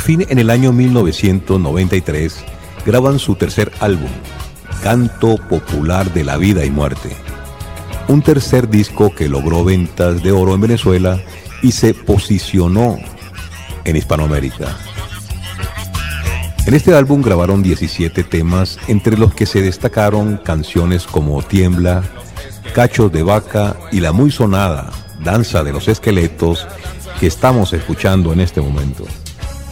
fin, en el año 1993, graban su tercer álbum, Canto Popular de la Vida y Muerte. Un tercer disco que logró ventas de oro en Venezuela y se posicionó en Hispanoamérica. En este álbum grabaron 17 temas, entre los que se destacaron canciones como Tiembla, Cachos de Vaca y la muy sonada Danza de los Esqueletos, que estamos escuchando en este momento.